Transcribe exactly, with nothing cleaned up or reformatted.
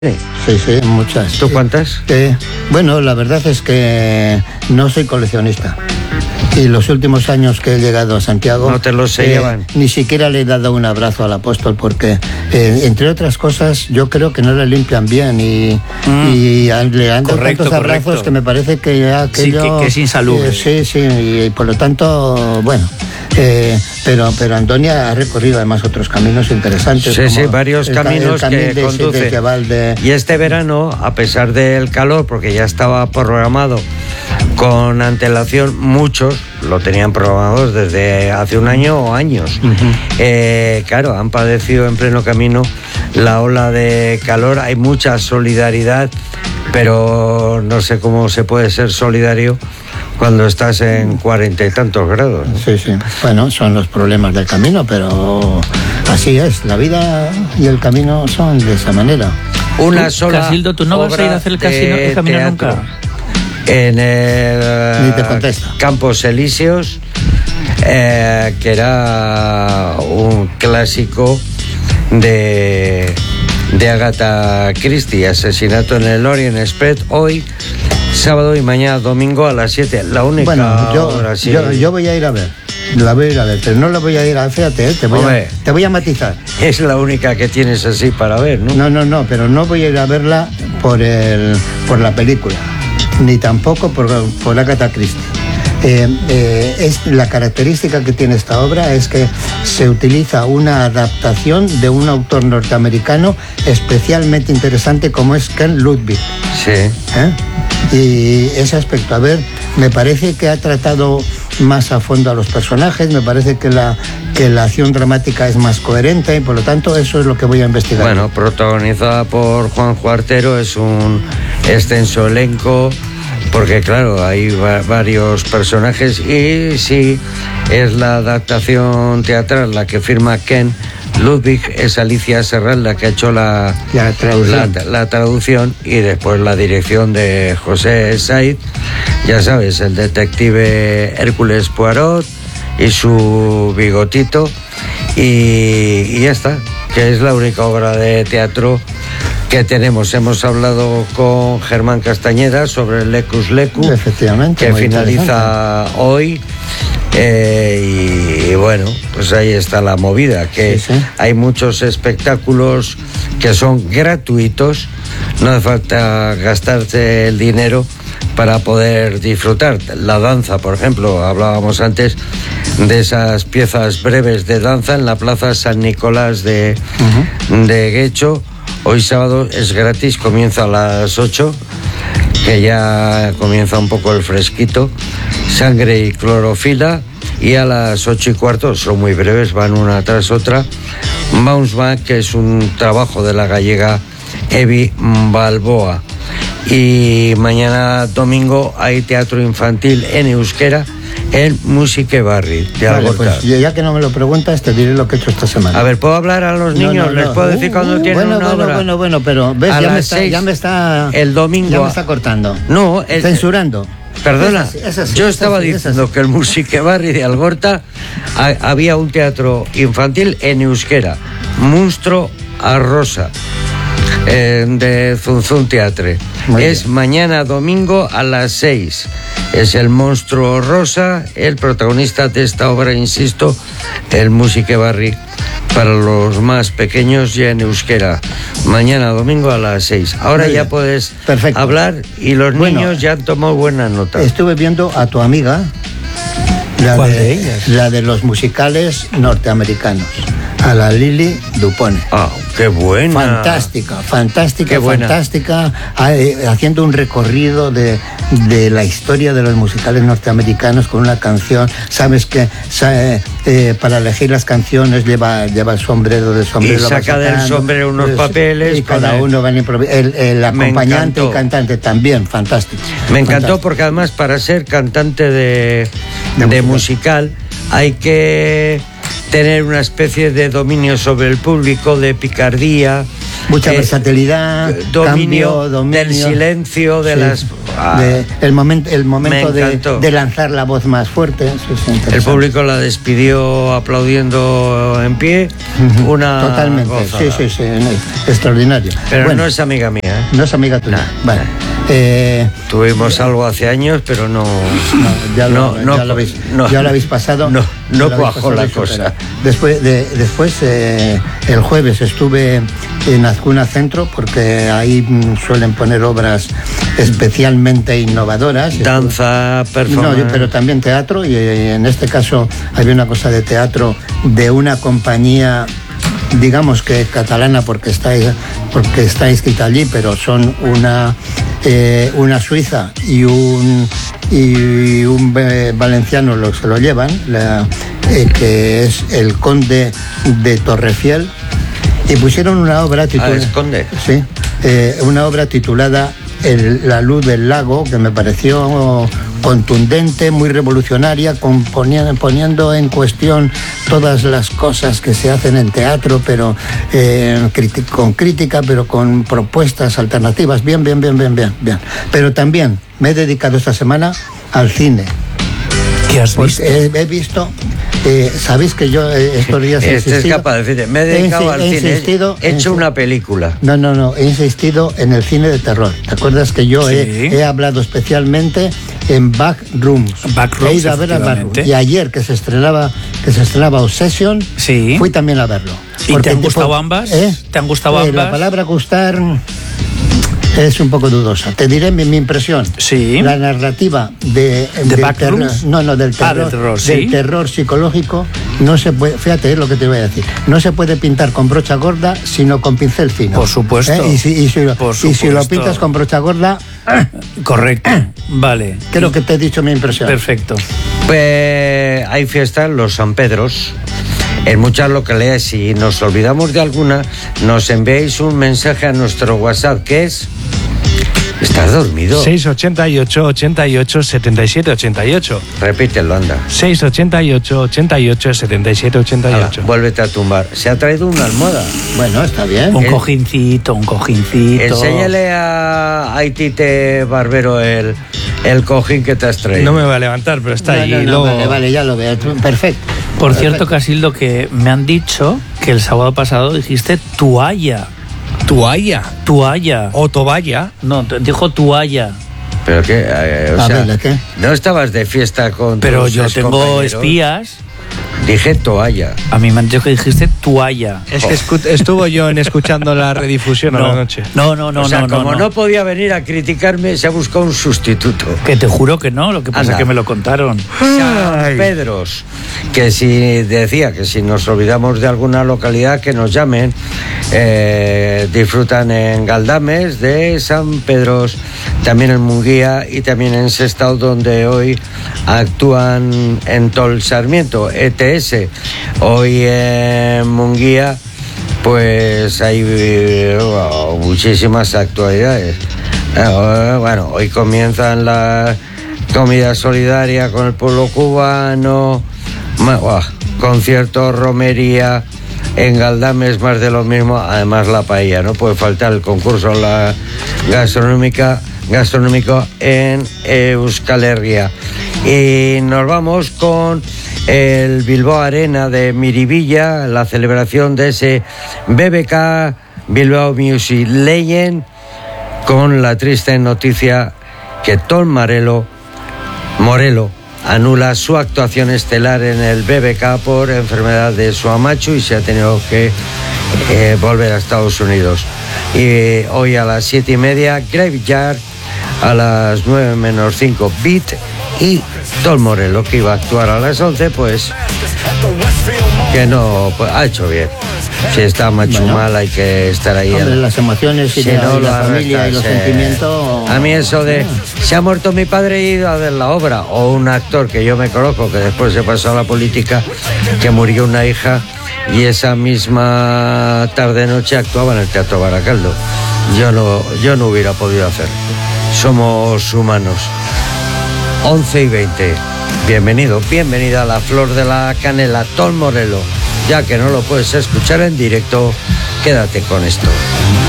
Sí, sí, muchas. ¿Tú cuántas? Eh, bueno, la verdad es que no soy coleccionista. Y los últimos años que he llegado a Santiago... No te los se eh, llevan. Ni siquiera le he dado un abrazo al apóstol porque, eh, entre otras cosas, yo creo que no le limpian bien y, mm. y le han dado correcto, tantos abrazos correcto. que me parece que ya aquello... Sí, que, que es insalubre. Eh, sí, sí, y, y por lo tanto, bueno... Eh, pero pero Antonia ha recorrido además otros caminos interesantes. Sí, sí, varios el, caminos el que de, conducen. De Valde. Y este verano, a pesar del calor, porque ya estaba programado con antelación, muchos lo tenían programado desde hace un año o años. Uh-huh. Eh, claro, han padecido en pleno camino la ola de calor, hay mucha solidaridad, pero no sé cómo se puede ser solidario cuando estás en cuarenta y tantos grados. Sí, sí. Bueno, son los problemas del camino, pero así es. La vida y el camino son de esa manera. Una ¿Tú, sola Casildo, ¿tú no vas a ir a hacer el, casino, el camino teatro. nunca? En el Ni te contesta. Campos Elíseos, eh, que era un clásico de, de Agatha Christie, Asesinato en el Orient Express, hoy, sábado y mañana domingo a las siete. La única bueno, yo, hora, sí. yo, yo voy a ir a ver. La voy a ir a ver, pero no la voy a ir a ver, fíjate, ¿eh? te, voy a, te voy a matizar. Es la única que tienes así para ver, ¿no? No, no, no, pero no voy a ir a verla por, el, por la película, ni tampoco por, por Agatha Christie. Eh, eh, es, la característica que tiene esta obra es que se utiliza una adaptación de un autor norteamericano especialmente interesante como es Ken Ludwig. Sí. ¿Eh? Y ese aspecto, a ver, me parece que ha tratado más a fondo a los personajes, me parece que la, que la acción dramática es más coherente y por lo tanto eso es lo que voy a investigar. Bueno, protagonizada por Juan Juartero, es un extenso elenco, porque claro, hay va- varios personajes y sí, es la adaptación teatral la que firma Ken Ludwig, es Alicia Serral la que ha hecho la, la, traducción. la, la traducción y después la dirección de José Said, ya sabes, el detective Hércules Poirot y su bigotito y, y ya está, que es la única obra de teatro que tenemos. Hemos hablado con Germán Castañeda sobre el Lecus Lecu, efectivamente, que finaliza hoy. Eh, y, y bueno, pues ahí está la movida, que sí, sí. Hay muchos espectáculos que son gratuitos, no hace falta gastarse el dinero para poder disfrutar. La danza, por ejemplo, hablábamos antes de esas piezas breves de danza en la Plaza San Nicolás de, uh-huh. de Guecho. Hoy sábado es gratis, comienza a las ocho, que ya comienza un poco el fresquito, Sangre y Clorofila, y a las ocho y cuarto, son muy breves, van una tras otra, Bounce Back, que es un trabajo de la gallega Evi Balboa. Y mañana domingo hay teatro infantil en euskera en Musique Barri de vale, Algorta. Pues ya que no me lo preguntas, te diré lo que he hecho esta semana. A ver, ¿puedo hablar a los niños? No, no, no. ¿Les puedo decir uh, cuando uh, tienen bueno, una bueno, obra? Bueno, bueno, pero ves, ya me, está, ya me está... El domingo... Ya me está cortando. No, el, censurando. Perdona, es así, es así, yo es estaba así, diciendo es que el Musique Barri de Algorta ha, había un teatro infantil en euskera, Monstruo a Rosa, eh, de Zunzun Teatre. Muy es bien. Mañana domingo a las seis. Es el Monstruo Rosa, el protagonista de esta obra, insisto, el Musique Barri para los más pequeños ya en euskera. Mañana domingo a las seis. Ahora ya puedes Perfecto. hablar y los bueno, niños ya han tomado buena nota. Estuve viendo a tu amiga, la ¿Cuál de, de ellas? La de los musicales norteamericanos, a la Lili Dupone. Ah, qué buena. Fantástica, fantástica, qué buena. fantástica, eh, haciendo un recorrido de, de la historia de los musicales norteamericanos con una canción. Sabes que sabe, eh, para elegir las canciones lleva, lleva el sombrero del sombrero. Y saca del sombrero unos pues, papeles. Y cada el... uno va a improvisar. El, el acompañante y cantante también, fantástico. Me encantó fantástico. Porque además para ser cantante de, de, de musical. musical hay que tener una especie de dominio sobre el público, de picardía, Mucha eh, versatilidad, dominio, cambio, dominio del silencio, de sí, las... Ah, de, el, moment, el momento de, de lanzar la voz más fuerte. Sí, el público la despidió aplaudiendo en pie. Uh-huh. Una Totalmente, gozada. sí, sí, sí, extraordinario. Pero bueno, no es amiga mía, ¿eh? No es amiga tuya. Nah, vale. Eh, Tuvimos eh, algo hace años, pero no... No, ya lo, no, ya no, lo, habéis, no, ya lo habéis pasado. No, no cuajó la cosa. Después, de, después eh, el jueves estuve en Azcuna Centro, porque ahí suelen poner obras especialmente innovadoras. Danza, performance. No, pero también teatro, y en este caso había una cosa de teatro de una compañía, digamos que catalana, porque está, porque está inscrita allí, pero son una, eh, una suiza y un, y un valenciano los que lo llevan, la, eh, que es el Conde de Torrefiel, y pusieron una obra titulada... Ah, ¿es Conde? Sí, eh, una obra titulada El, La luz del lago, que me pareció contundente, muy revolucionaria, con, poniendo, poniendo en cuestión todas las cosas que se hacen en teatro, pero eh, criti- con crítica, pero con propuestas alternativas. Bien, bien, bien, bien, bien, bien. Pero también me he dedicado esta semana al cine. ¿Qué has visto? He, he visto, eh, sabéis que yo eh, estos días he este insistido, es capaz de decir, me he dedicado he, al he cine, insistido, he hecho he, una película. No, no, no, he insistido en el cine de terror. ¿Te acuerdas que yo sí. he, he hablado especialmente en Backrooms? Backrooms, he ido a ver a Backrooms. Y ayer que se estrenaba, que se estrenaba Obsession, sí. fui también a verlo. ¿Y te han gustado ambas? ¿Eh? ¿Te han gustado eh, ambas? La palabra gustar es un poco dudosa. Te diré mi, mi impresión. Sí. La narrativa de, ¿De del terror, no, no, del terror, ah, del, terror, ¿sí? del terror psicológico no se puede. Fíjate, es lo que te voy a decir. No se puede pintar con brocha gorda, sino con pincel fino. Por supuesto. ¿Eh? Y, si, y, si lo, Por y si lo pintas con brocha gorda. Correcto. Vale. Creo que te he dicho mi impresión. Perfecto. Pues hay fiestas, los San Pedros, en muchas localidades. Si nos olvidamos de alguna, nos enviáis un mensaje a nuestro WhatsApp, que es... ¿Estás dormido? seis ochenta y ocho, ochenta y ocho, setenta y siete, ochenta y ocho. Repítelo, anda. seis ochenta y ocho, ochenta y ocho, setenta y siete, ochenta y ocho. Ahora, vuélvete a tumbar. Se ha traído una almohada. Bueno, está bien. Un El, cojincito, un cojincito. Enséñale a Aitite Barbero el, el cojín que te has traído. No me va a levantar, pero está no, ahí. No, no, luego... Vale, vale, ya lo veo. Perfecto. Por Perfecto. cierto, Casildo, que me han dicho que el sábado pasado dijiste toalla. ¿Toalla? Toalla. ¿O toballa? No, dijo toalla. ¿Pero qué? Eh, o a sea, ver, ¿qué? ¿no estabas de fiesta con Pero tus yo tengo compañeros? espías. Dije toalla. A mí me han dicho que dijiste toalla. Es que escu- estuvo yo en escuchando la redifusión no, a la noche. No, no, no, o sea, no, como no, no. no podía venir a criticarme, se ha buscado un sustituto. Que te juro que no, lo que pasa Anda. es que me lo contaron. San Pedros, que si decía que si nos olvidamos de alguna localidad que nos llamen, eh, disfrutan en Galdames de San Pedros, también en Munguía y también en Sestao, donde hoy actúan en Tol Sarmiento, E T S. Hoy en Munguía pues hay eh, muchísimas actualidades. Eh, bueno, hoy comienzan la comida solidaria con el pueblo cubano, ma, oh, concierto, romería, en Galdames más de lo mismo, además la paella, no puede faltar el concurso la gastronómica gastronómico en Euskal Herria. Y nos vamos con el Bilbao Arena de Miribilla, la celebración de ese B B K Bilbao Music Legend, con la triste noticia que Tom Morello, Morello anula su actuación estelar en el B B K por enfermedad de su amacho y se ha tenido que eh, volver a Estados Unidos. Y hoy a las siete y media, Graveyard, a las nueve menos cinco, Beat, y Tom Morello, que iba a actuar a las once, pues que no, pues, ha hecho bien. Si está macho bueno, mal, hay que estar ahí. Hombre, las emociones y, si la, no, y la familia y los eh, sentimientos. A mí eso de se ha muerto mi padre y he ido a ver la obra, o un actor que yo me conozco que después se pasó a la política, que murió una hija y esa misma tarde noche actuaba en el Teatro Baracaldo. Yo no, yo no hubiera podido hacer. Somos humanos. once y veinte. Bienvenido, bienvenida a la Flor de la Canela, Tom Morello. Ya que no lo puedes escuchar en directo, quédate con esto.